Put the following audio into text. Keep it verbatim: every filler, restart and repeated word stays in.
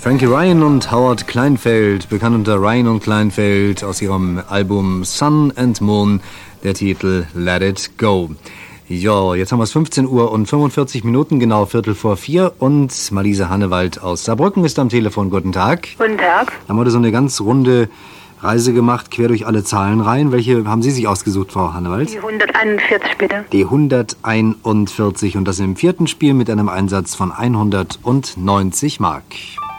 Frankie Ryan und Howard Kleinfeld, bekannt unter Ryan und Kleinfeld, aus ihrem Album Sun and Moon, der Titel Let It Go. Ja, jetzt haben wir es fünfzehn Uhr und fünfundvierzig Minuten, genau Viertel vor vier, und Marlise Hannewald aus Saarbrücken ist am Telefon. Guten Tag. Guten Tag. Haben heute so eine ganz runde Reise gemacht, quer durch alle Zahlenreihen. Welche haben Sie sich ausgesucht, Frau Hannewald? Die hunderteinundvierzig, bitte. Die hunderteinundvierzig, und das im vierten Spiel mit einem Einsatz von hundertneunzig Mark.